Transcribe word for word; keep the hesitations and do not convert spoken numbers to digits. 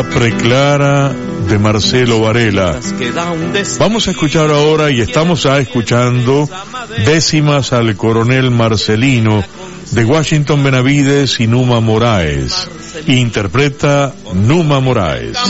Preclara de Marcelo Varela. Vamos a escuchar ahora, y estamos a escuchando, Décimas al Coronel Marcelino, de Washington Benavides y Numa Moraes. Interpreta Numa Moraes.